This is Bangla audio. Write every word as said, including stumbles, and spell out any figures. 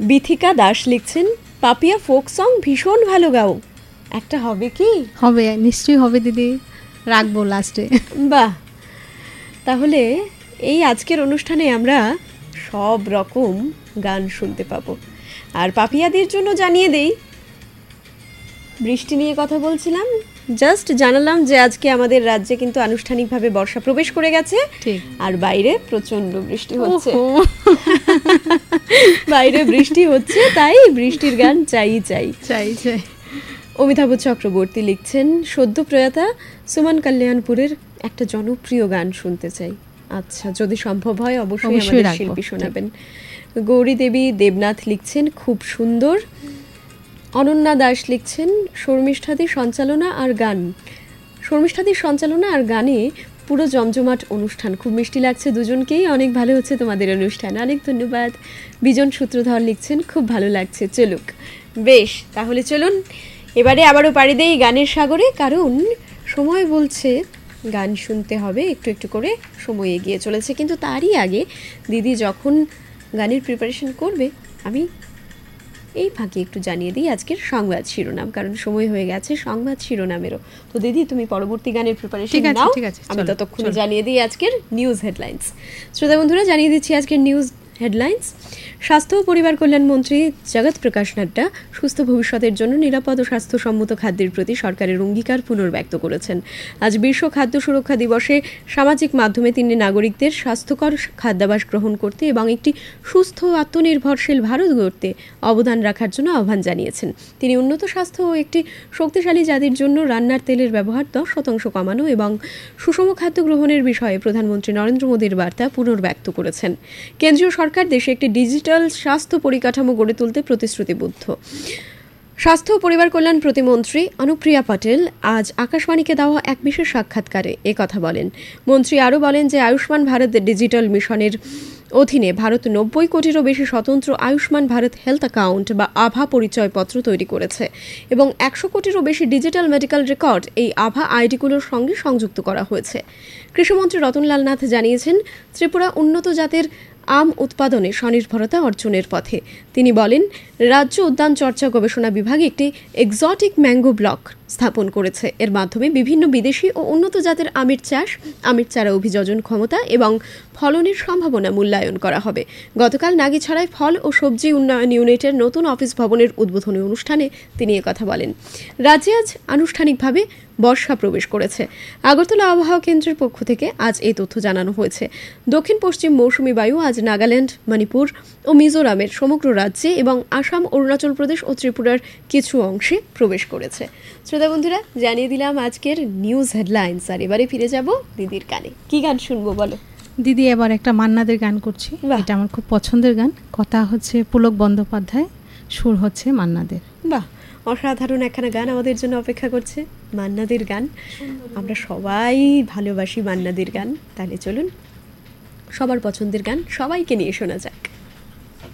বিথিকা দাস লিখছেন, পাপিয়া ফোক সং ভীষণ ভালো গাও, একটা হবে কি? হবে, নিশ্চয়ই হবে দিদি, রাখবো লাস্টে। বাহ, তাহলে এই আজকের অনুষ্ঠানে আমরা সব রকম গান শুনতে পাবো। আর পাপিয়াদের জন্য জানিয়ে দেই, বৃষ্টি নিয়ে কথা বলছিলাম, জাস্ট জানালাম যে আজকে আমাদের রাজ্যে কিন্তু আনুষ্ঠানিকভাবে বর্ষা প্রবেশ করে গেছে, আর বাইরে প্রচন্ড বৃষ্টি হচ্ছে। বাইরে বৃষ্টি হচ্ছে, তাই বৃষ্টির গান চাই চাই চাই চাই। অমিতাভ চক্রবর্তী লিখছেন, সদ্য প্রয়াতা সুমন কল্যাণপুরের একটা জনপ্রিয় গান শুনতে চাই। আচ্ছা, যদি সম্ভব হয় অবশ্যই আমাদের শিল্পী শোনাবেন। গৌরী দেবী দেবনাথ লিখছেন, খুব সুন্দর। অনন্যা দাস লিখছেন, শর্মিষ্ঠাদির সঞ্চালনা আর গান শর্মিষ্ঠাদির সঞ্চালনা আর গানে পুরো জমজমাট অনুষ্ঠান, খুব মিষ্টি লাগছে দুজনকেই, অনেক ভালো হচ্ছে তোমাদের অনুষ্ঠান, অনেক ধন্যবাদ। বিজন সূত্রধর লিখছেন, খুব ভালো লাগছে, চলুক। বেশ, তাহলে চলুন এবারে আবারও পাড়ি দেই গানের সাগরে, কারণ সময় বলছে গান শুনতে হবে, একটু একটু করে সময় এগিয়ে চলেছে। কিন্তু তারই আগে দিদি যখন গানের প্রিপারেশন করবে, আমি এই ফাঁকে একটু জানিয়ে দিই আজকের সংবাদ শিরোনাম, কারণ সময় হয়ে গেছে সংবাদ শিরোনামেরও। তো দিদি তুমি পরবর্তী গানের প্রিপারেশন নাও, আমি ততক্ষণে জানিয়ে দিই আজকের নিউজ হেডলাইন্স। শ্রোতা বন্ধুরা, জানিয়ে দিচ্ছি আজকের নিউজ হেডলাইন্স। স্বাস্থ্য ও পরিবার কল্যাণ মন্ত্রী জগৎ প্রকাশ নাড্ডা সুস্থ ভবিষ্যতের জন্য নিরাপদ ও স্বাস্থ্যসম্মত খাদ্যের প্রতি সরকারের অঙ্গীকার পুনর্ব্যক্ত করেছেন। আজ বিশ্ব খাদ্য সুরক্ষা দিবসে সামাজিক মাধ্যমে তিনি নাগরিকদের স্বাস্থ্যকর খাদ্যাভ্যাস গ্রহণ করতে এবং একটি সুস্থ আত্মনির্ভরশীল ভারত গড়তে অবদান রাখার জন্য আহ্বান জানিয়েছেন। তিনি উন্নত স্বাস্থ্য ও একটি শক্তিশালী জাতির জন্য রান্নার তেলের ব্যবহার দশ শতাংশ কমানো এবং সুষম খাদ্য গ্রহণের বিষয়ে প্রধানমন্ত্রী নরেন্দ্র মোদীর বার্তা পুনর্ব্যক্ত করেছেন। কেন্দ্রীয় সরকার দেশে একটি ডিজিটাল স্বাস্থ্য পরিকাঠামো গড়ে তুলতে প্রতিশ্রুতিবদ্ধ। স্বাস্থ্য ও পরিবার কল্যাণ প্রতিমন্ত্রী অনুপ্রিয়া পটেল আজ আকাশবাণীকে দেওয়া এক বিশেষ সাক্ষাৎকারে একথা বলেন। মন্ত্রী আরও বলেন যে আয়ুষ্মান ভারত ডিজিটাল মিশনের অধীনে ভারত নব্বই কোটিরও বেশি স্বতন্ত্র আয়ুষ্মান ভারত হেলথ অ্যাকাউন্ট বা আভা পরিচয়পত্র তৈরি করেছে এবং একশো কোটিরও বেশি ডিজিটাল মেডিকেল রেকর্ড এই আভা আইডিগুলোর সঙ্গে সংযুক্ত করা হয়েছে। কৃষিমন্ত্রী রতনলাল নাথ জানিয়েছেন, ত্রিপুরা উন্নত জাতের আম উৎপাদনে স্বনির্ভরতা অর্জনের পথে। তিনি বলেন, রাজ্য উদ্যান চর্চা গবেষণা বিভাগ একটি এক্সোটিক ম্যাঙ্গো ব্লক স্থাপন করেছে। এর মাধ্যমে বিভিন্ন বিদেশি ও উন্নত জাতের আমের চাষ, আমের চারা অভিযোজন ক্ষমতা এবং ফলনের সম্ভাবনা মূল্যায়ন করা হবে। গতকাল নাগিছড়ায় ফল ও সবজি উন্নয়ন ইউনিটের নতুন অফিস ভবনের উদ্বোধনী অনুষ্ঠানে তিনি একথা বলেন। রাজ্যে আজ আনুষ্ঠানিকভাবে বর্ষা প্রবেশ করেছে। আগরতলা আবহাওয়া কেন্দ্রের পক্ষ থেকে আজ এই তথ্য জানানো হয়েছে। দক্ষিণ পশ্চিম মৌসুমী বায়ু আজ নাগাল্যান্ড, মণিপুর ও মিজোরামের সমগ্র রাজ্যে এবং আসাম, অরুণাচল প্রদেশ ও ত্রিপুরার কিছু অংশে প্রবেশ করেছে। শ্রোতা বন্ধুরা, জানিয়ে দিলাম আজকের নিউজ হেডলাইন্স। আর এবারে ফিরে যাব দিদির গানে। কি গান শুনবো বলো দিদি? এবার একটা মান্নাদের গান করছি, এটা আমার খুব পছন্দের গান। কথা হচ্ছে পুলক বন্দ্যোপাধ্যায়, সুর হচ্ছে মান্নাদের। বাহ, অসাধারণ একখানা গান আমাদের জন্য অপেক্ষা করছে, মান্নাদের গান। আমরা সবাই ভালোবাসি মান্নাদের গান, তাহলে চলুন সবার পছন্দের গান সবাইকে নিয়ে শোনা যায়।